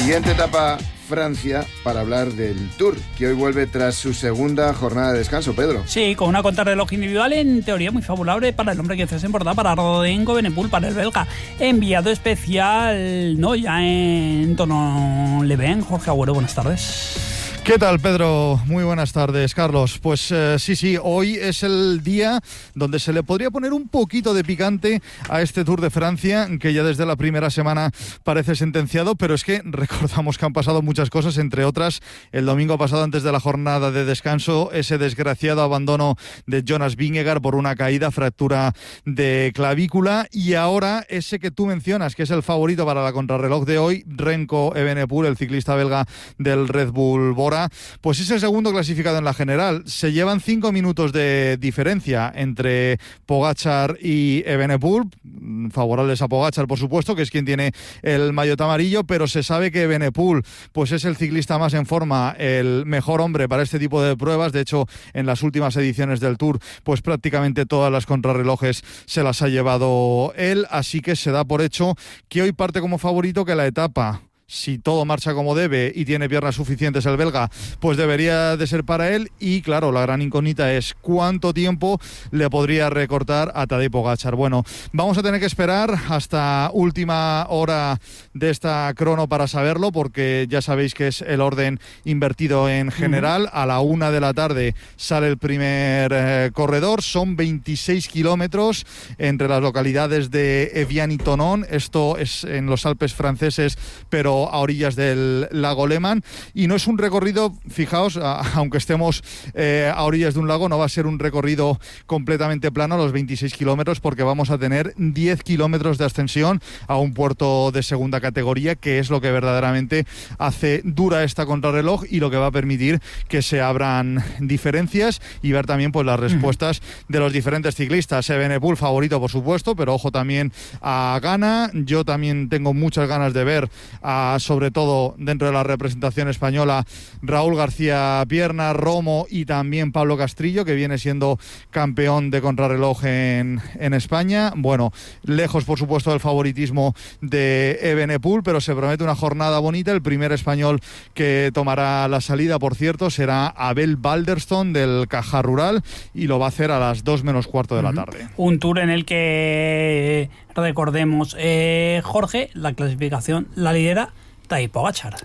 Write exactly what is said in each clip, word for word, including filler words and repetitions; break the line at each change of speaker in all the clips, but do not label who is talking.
Siguiente etapa, Francia, para hablar del Tour, que hoy vuelve tras su segunda jornada de descanso, Pedro.
Sí, con una contrarreloj individual en teoría muy favorable para el hombre que se importa, para Rodrigo Evenepoel, para el belga. Enviado especial, no, ya en tono leve, Jorge Agüero, buenas tardes.
¿Qué tal, Pedro? Muy buenas tardes, Carlos. Pues eh, sí, sí, hoy es el día donde se le podría poner un poquito de picante a este Tour de Francia, que ya desde la primera semana parece sentenciado, pero es que recordamos que han pasado muchas cosas, entre otras, el domingo pasado, antes de la jornada de descanso, ese desgraciado abandono de Jonas Vingegaard por una caída, fractura de clavícula, y ahora ese que tú mencionas, que es el favorito para la contrarreloj de hoy, Remco Evenepoel, el ciclista belga del Red Bull Bora, pues es el segundo clasificado en la general. Se llevan cinco minutos de diferencia entre Pogačar y Evenepoel, favorables a Pogačar, por supuesto, que es quien tiene el maillot amarillo, pero se sabe que Evenepoel pues es el ciclista más en forma, el mejor hombre para este tipo de pruebas. De hecho, en las últimas ediciones del Tour, pues prácticamente todas las contrarrelojes se las ha llevado él, así que se da por hecho que hoy parte como favorito, que la etapa, si todo marcha como debe y tiene piernas suficientes el belga, pues debería de ser para él. Y claro, la gran incógnita es cuánto tiempo le podría recortar a Tadej Pogačar. Bueno, vamos a tener que esperar hasta última hora de esta crono para saberlo, porque ya sabéis que es el orden invertido en general. A la una de la tarde sale el primer eh, corredor. Son veintiséis kilómetros entre las localidades de Evian y Thonon. Esto es en los Alpes franceses, pero a orillas del lago Léman, y no es un recorrido, fijaos, a, aunque estemos eh, a orillas de un lago, no va a ser un recorrido completamente plano los veintiséis kilómetros, porque vamos a tener diez kilómetros de ascensión a un puerto de segunda categoría, que es lo que verdaderamente hace dura esta contrarreloj y lo que va a permitir que se abran diferencias y ver también pues las respuestas uh-huh. de los diferentes ciclistas. Evenepoel favorito, por supuesto, pero ojo también a Ghana. Yo también tengo muchas ganas de ver a sobre todo dentro de la representación española, Raúl García Pierna, Romo y también Pablo Castrillo, que viene siendo campeón de contrarreloj en, en España. Bueno, lejos por supuesto del favoritismo de Evenepoel, pero se promete una jornada bonita. El primer español que tomará la salida, por cierto, será Abel Balderston del Caja Rural, y lo va a hacer a las dos menos cuarto de la tarde.
Un Tour en el que, recordemos, eh, Jorge, la clasificación la lidera Tadej Pogačar.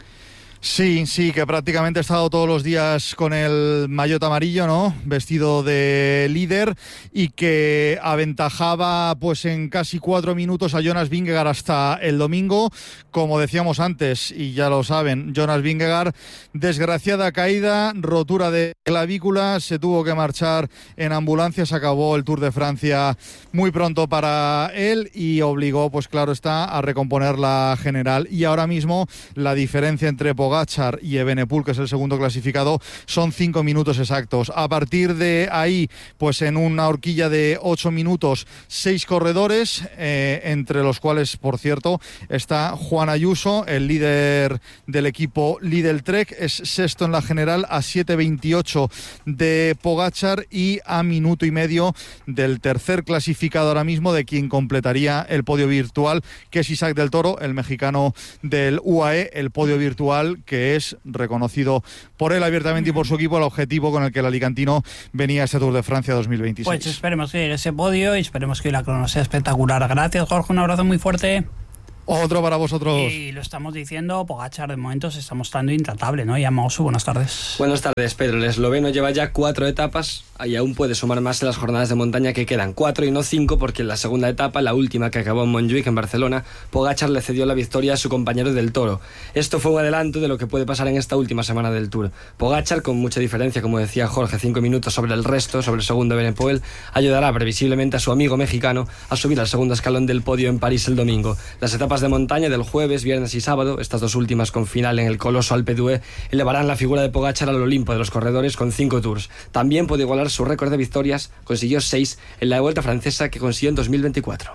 Sí, sí, que prácticamente ha estado todos los días con el maillot amarillo, ¿no? Vestido de líder, y que aventajaba pues en casi cuatro minutos a Jonas Vingegaard hasta el domingo. Como decíamos antes, y ya lo saben, Jonas Vingegaard, desgraciada caída, rotura de clavícula, se tuvo que marchar en ambulancia, se acabó el Tour de Francia muy pronto para él y obligó, pues claro está, a recomponer la general. Y ahora mismo la diferencia entre Pogačar y Evenepoel, que es el segundo clasificado, son cinco minutos exactos. A partir de ahí, pues en una horquilla de ocho minutos, seis corredores, eh, entre los cuales, por cierto, está Juan Ayuso, el líder del equipo Lidl Trek, es sexto en la general a siete veintiocho de Pogačar y a minuto y medio del tercer clasificado ahora mismo, de quien completaría el podio virtual, que es Isaac del Toro, el mexicano del U A E, el podio virtual que es reconocido por él abiertamente y por su equipo el objetivo con el que el alicantino venía a este Tour de Francia dos mil veintiséis.
Pues esperemos que llegue ese podio y esperemos que la crono sea espectacular. Gracias, Jorge, un abrazo muy fuerte.
Otro para vosotros.
Y lo estamos diciendo, Pogačar de momento se está mostrando intratable, ¿no? Yamaosu, buenas tardes.
Buenas tardes, Pedro. El esloveno lleva ya cuatro etapas y aún puede sumar más en las jornadas de montaña que quedan. Cuatro y no cinco, porque en la segunda etapa, la última que acabó en Montjuic, en Barcelona, Pogačar le cedió la victoria a su compañero del Toro. Esto fue un adelanto de lo que puede pasar en esta última semana del Tour. Pogačar, con mucha diferencia, como decía Jorge, cinco minutos sobre el resto, sobre el segundo Evenepoel, ayudará previsiblemente a su amigo mexicano a subir al segundo escalón del podio en París el domingo. Las etapas de montaña del jueves, viernes y sábado, estas dos últimas con final en el coloso Alpe d'Huez, elevarán la figura de Pogačar al Olimpo de los corredores con cinco Tours. También puede igualar su récord de victorias, consiguió seis en la Vuelta Francesa que consiguió en dos mil veinticuatro.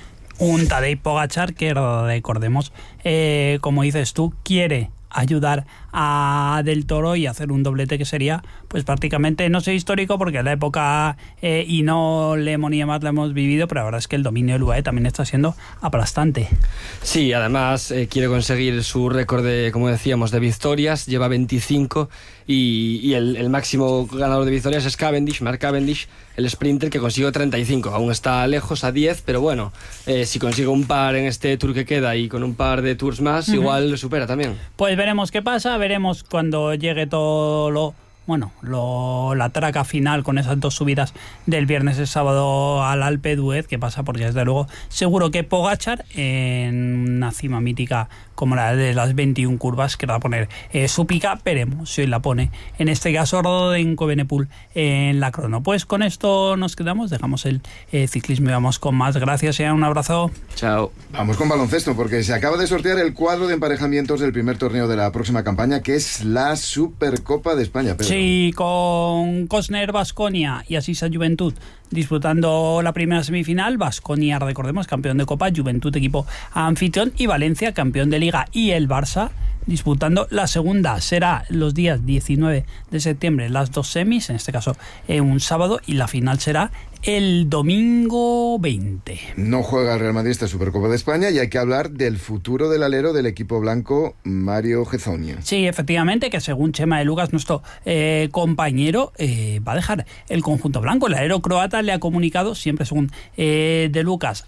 Un Tadej Pogačar que, recordemos, eh, como dices tú, quiere ayudar a Del Toro y hacer un doblete que sería pues prácticamente, no sé histórico porque en la época eh, y no le monía más la hemos vivido, pero la verdad es que el dominio del U A E también está siendo aplastante.
Sí, además eh, quiere conseguir su récord de, como decíamos, de victorias, lleva veinticinco y, y el, el máximo ganador de victorias es Cavendish, Mark Cavendish, el sprinter que consiguió treinta y cinco, aún está lejos a diez, pero bueno, eh, si consigue un par en este tour que queda y con un par de tours más, uh-huh. igual lo supera también.
Pues veremos qué pasa, veremos cuando llegue todo lo... Bueno, lo, la traca final con esas dos subidas del viernes y sábado al Alpe d'Huez, que pasa porque desde luego seguro que Pogačar en una cima mítica como la de las veintiuna curvas que va a poner eh, su pica, veremos si hoy la pone en este caso Rodenko Benepul en la crono. Pues con esto nos quedamos, dejamos el eh, ciclismo y vamos con más. Gracias y un abrazo.
Chao.
Vamos con baloncesto porque se acaba de sortear el cuadro de emparejamientos del primer torneo de la próxima campaña, que es la Supercopa de España, Pedro.
Sí, con Cosner Baskonia y Asisa Juventud disputando la primera semifinal. Baskonia, recordemos, campeón de Copa, Juventud equipo anfitrión y Valencia, campeón de Liga, y el Barça disputando la segunda. Será los días diecinueve de septiembre las dos semis, en este caso eh, un sábado, y la final será el domingo veinte.
No juega el Real Madrid esta Supercopa de España y hay que hablar del futuro del alero del equipo blanco, Mario Hezonja.
Sí, efectivamente, que según Chema de Lucas, nuestro eh, compañero, eh, va a dejar el conjunto blanco. El alero croata le ha comunicado, siempre según eh, de Lucas,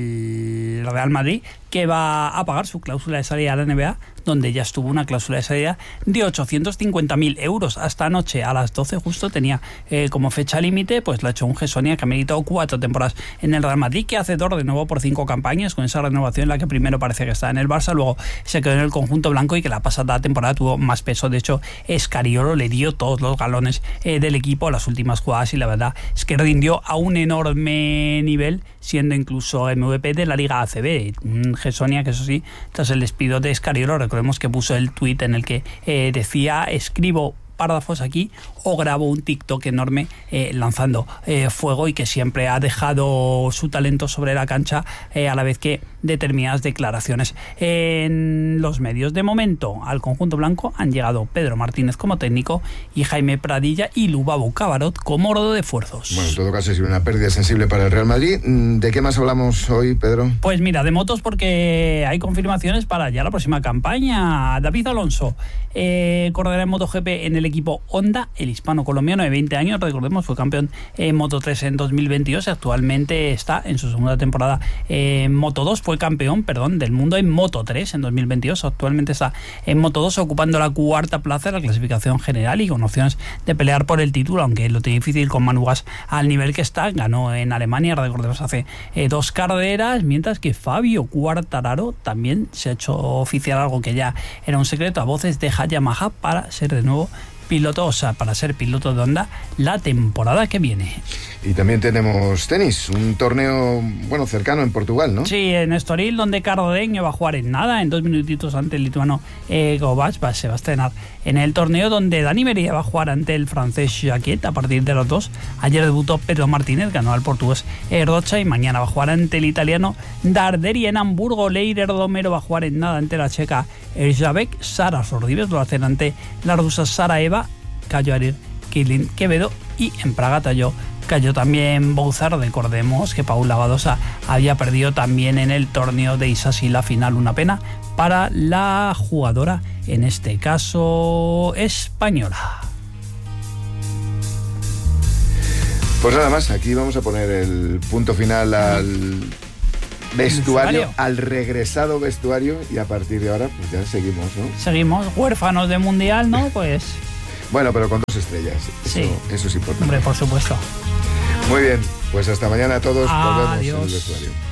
al Real Madrid, que va a pagar su cláusula de salida a la N B A, donde ya estuvo una cláusula de salida de ochocientos cincuenta mil euros. Hasta anoche a las doce justo tenía eh, como fecha límite, pues lo ha hecho un Hezonja que ha meditado cuatro temporadas en el Real Madrid, que hacedor de nuevo por cinco campañas, con esa renovación en la que primero parecía que estaba en el Barça, luego se quedó en el conjunto blanco y que la pasada temporada tuvo más peso. De hecho, Escariolo le dio todos los galones eh, del equipo a las últimas jugadas y la verdad es que rindió a un enorme nivel, siendo incluso M V P de la Liga A C B. Un Hezonja que, eso sí, tras el despido de Escariolo, recordemos que puso el tuit en el que eh, decía: escribo párrafos aquí o grabo un TikTok enorme eh, lanzando eh, fuego, y que siempre ha dejado su talento sobre la cancha eh, a la vez que determinadas declaraciones en los medios. De momento al conjunto blanco han llegado Pedro Martínez como técnico y Jaime Pradilla y Lubabo Cabarot como rodo de esfuerzos.
Bueno, en todo caso es una pérdida sensible para el Real Madrid. ¿De qué más hablamos hoy, Pedro?
Pues mira, de motos, porque hay confirmaciones para ya la próxima campaña. David Alonso eh, correrá en MotoGP en el equipo Honda. El hispano-colombiano de veinte años, recordemos, fue campeón en Moto tres en dos mil veintidós. Actualmente está en su segunda temporada en Moto dos. Fue campeón, perdón, del mundo en Moto tres en dos mil veintidós. Actualmente está en Moto dos, ocupando la cuarta plaza de la clasificación general y con opciones de pelear por el título, aunque lo tiene difícil con Manu Gas al nivel que está. Ganó en Alemania, recordemos, hace eh, dos carreras, mientras que Fabio Quartararo también se ha hecho oficial algo que ya era un secreto a voces de Yamaha para ser de nuevo piloto, o sea, para ser piloto de Honda la temporada que viene.
Y también tenemos tenis, un torneo, bueno, cercano en Portugal, ¿no?
Sí, en Estoril, donde Cardeño va a jugar en nada, en dos minutitos ante el lituano eh, Govac, va, se va a estrenar en el torneo, donde Dani Meria va a jugar ante el francés Jacquet a partir de los dos. Ayer debutó Pedro Martínez, ganó al portugués eh, Rocha, y mañana va a jugar ante el italiano Darderi en Hamburgo. Leider Domero va a jugar en nada ante la checa Erzsébet. Sara Sorribes lo va a hacer ante la rusa Saraeva. Cayó Arir Kilin Quevedo, y en Praga cayó, cayó también Bouzar. Recordemos que Paula Badosa había perdido también en el torneo de Isasi la final, una pena para la jugadora, en este caso española.
Pues nada más, aquí vamos a poner el punto final al vestuario, al regresado vestuario, y a partir de ahora pues ya seguimos, ¿no?
Seguimos, huérfanos de mundial, ¿no? Pues...
Bueno, pero con dos estrellas. Eso,
sí.
Eso es importante.
Hombre, por supuesto.
Muy bien, pues hasta mañana a todos.
Adiós.
Nos vemos en el vestuario.